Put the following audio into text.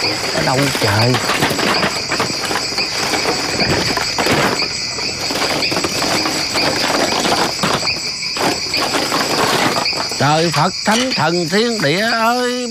Ở đâu trời? Trời Phật thánh thần thiên địa ơi,